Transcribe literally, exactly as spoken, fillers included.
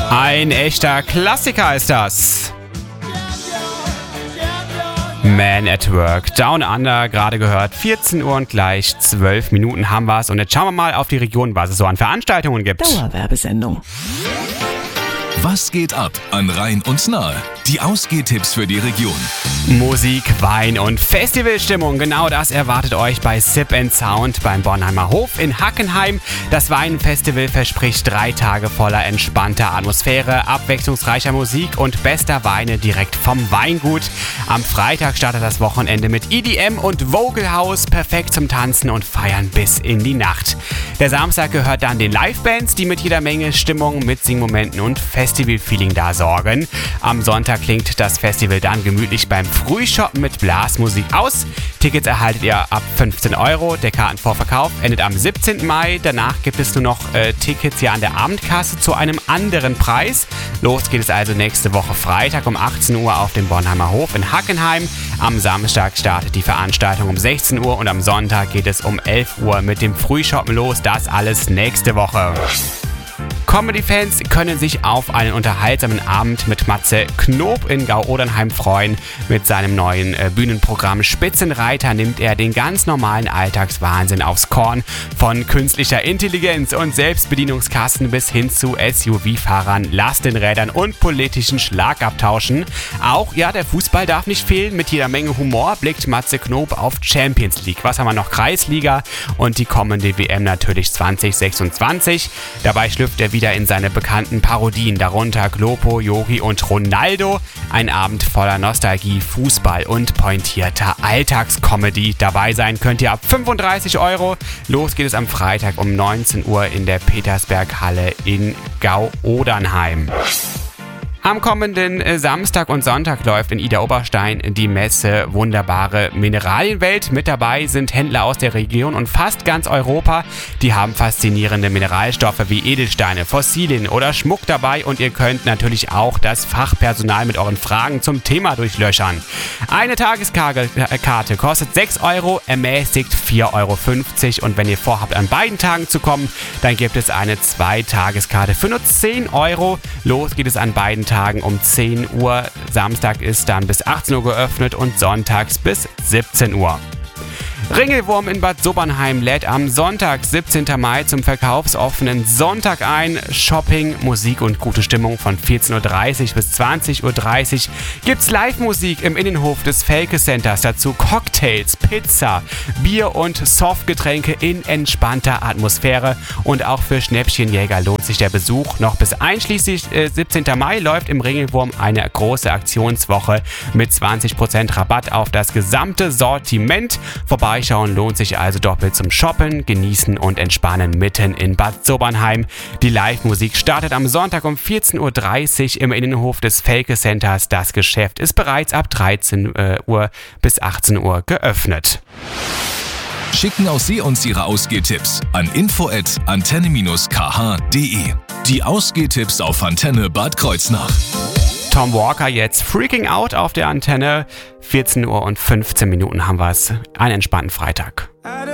Ein echter Klassiker ist das. Man at Work, Down Under, gerade gehört, vierzehn Uhr und gleich zwölf Minuten haben wir es. Und jetzt schauen wir mal auf die Region, was es so an Veranstaltungen gibt. Dauerwerbesendung. Was geht ab an Rhein und Nahe? Die Ausgehtipps für die Region. Musik, Wein und Festivalstimmung, genau das erwartet euch bei Sip and Sound beim Bornheimer Hof in Hackenheim. Das Weinfestival verspricht drei Tage voller entspannter Atmosphäre, abwechslungsreicher Musik und bester Weine direkt vom Weingut. Am Freitag startet das Wochenende mit E D M und Vocal House, perfekt zum Tanzen und Feiern bis in die Nacht. Der Samstag gehört dann den Livebands, die mit jeder Menge Stimmung, Mitsingmomenten und Festivalfeeling da sorgen. Am Sonntag klingt das Festival dann gemütlich beim Frühshoppen mit Blasmusik aus. Tickets erhaltet ihr ab fünfzehn Euro. Der Kartenvorverkauf endet am siebzehnten Mai. Danach gibt es nur noch äh, Tickets hier an der Abendkasse zu einem anderen Preis. Los geht es also nächste Woche Freitag um achtzehn Uhr auf dem Bornheimer Hof in Hackenheim. Am Samstag startet die Veranstaltung um sechzehn Uhr und am Sonntag geht es um elf Uhr mit dem Frühshoppen los. Das alles nächste Woche. Comedy-Fans können sich auf einen unterhaltsamen Abend mit Matze Knob in Gau-Odernheim freuen. Mit seinem neuen äh, Bühnenprogramm Spitzenreiter nimmt er den ganz normalen Alltagswahnsinn aufs Korn. Von künstlicher Intelligenz und Selbstbedienungskasten bis hin zu S U V-Fahrern, Lastenrädern und politischen Schlagabtauschen. Auch, ja, der Fußball darf nicht fehlen. Mit jeder Menge Humor blickt Matze Knob auf Champions League. Was haben wir noch? Kreisliga und die kommende W M natürlich zwanzig sechsundzwanzig. Dabei schlüpft er wieder in seine bekannten Parodien, darunter Glopo, Yogi und Ronaldo. Ein Abend voller Nostalgie, Fußball und pointierter Alltagscomedy. Dabei sein könnt ihr ab fünfunddreißig Euro. Los geht es am Freitag um neunzehn Uhr in der Petersberghalle in Gau-Odernheim. Am kommenden Samstag und Sonntag läuft in Idar-Oberstein die Messe Wunderbare Mineralienwelt. Mit dabei sind Händler aus der Region und fast ganz Europa. Die haben faszinierende Mineralstoffe wie Edelsteine, Fossilien oder Schmuck dabei und ihr könnt natürlich auch das Fachpersonal mit euren Fragen zum Thema durchlöchern. Eine Tageskarte kostet sechs Euro, ermäßigt vier Euro fünfzig und wenn ihr vorhabt, an beiden Tagen zu kommen, dann gibt es eine Zwei-Tageskarte für nur zehn Euro. Los geht es an beiden Tagen um zehn Uhr. Samstag ist dann bis achtzehn Uhr geöffnet und sonntags bis siebzehn Uhr. Ringelwurm in Bad Sobernheim lädt am Sonntag, siebzehnten Mai, zum verkaufsoffenen Sonntag ein. Shopping, Musik und gute Stimmung von vierzehn Uhr dreißig bis zwanzig Uhr dreißig gibt's Live-Musik im Innenhof des Felke Centers. Dazu Cocktails, Pizza, Bier und Softgetränke in entspannter Atmosphäre. Und auch für Schnäppchenjäger lohnt sich der Besuch. Noch bis einschließlich äh, siebzehnten Mai läuft im Ringelwurm eine große Aktionswoche mit zwanzig Prozent Rabatt auf das gesamte Sortiment. Vorbeischauen lohnt sich also doppelt zum Shoppen, Genießen und Entspannen mitten in Bad Sobernheim. Die Live-Musik startet am Sonntag um vierzehn Uhr dreißig im Innenhof des Felke Centers. Das Geschäft ist bereits ab dreizehn Uhr bis achtzehn Uhr geöffnet. Schicken auch Sie uns Ihre Ausgehtipps an info at antenne dash k h punkt d e. Die Ausgehtipps auf Antenne Bad Kreuznach. Tom Walker jetzt Freaking Out auf der Antenne. vierzehn Uhr und fünfzehn Minuten haben wir es. Einen entspannten Freitag.